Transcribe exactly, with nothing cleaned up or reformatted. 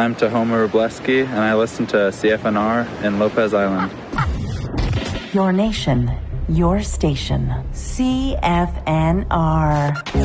I'm Tahomer Robleski, and I listen to C F N R in Lopez Island. Your nation, your station, C F N R.